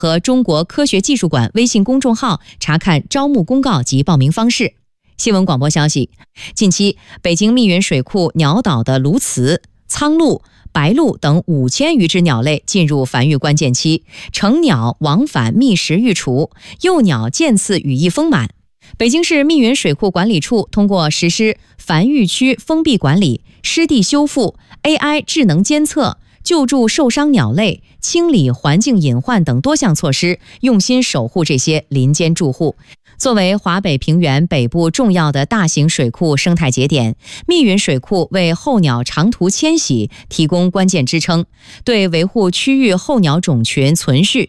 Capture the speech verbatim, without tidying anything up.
和中国科学技术馆微信公众号查看招募公告及报名方式。新闻广播消息，近期北京密云水库鸟岛的鸬鹚、苍鹭、白鹭等五千余只鸟类进入繁育关键期，成鸟往返觅食育雏，幼鸟渐次羽翼丰满。北京市密云水库管理处通过实施繁育区封闭管理、湿地修复、A I 智能监测、救助受伤鸟类、清理环境隐患等多项措施，用心守护这些林间住户。作为华北平原北部重要的大型水库生态节点，密云水库为候鸟长途迁徙提供关键支撑，对维护区域候鸟种群存续